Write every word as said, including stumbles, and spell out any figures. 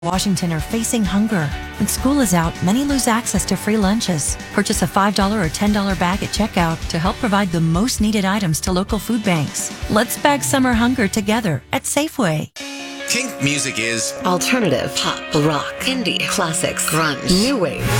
Washington are facing hunger. When school is out, many lose access to free lunches. Purchase a five dollar or ten dollar bag at checkout to help provide the most needed items to local food banks. Let's bag summer hunger together at Safeway. Kink music is alternative, pop, rock, indie, classics, grunge, new wave,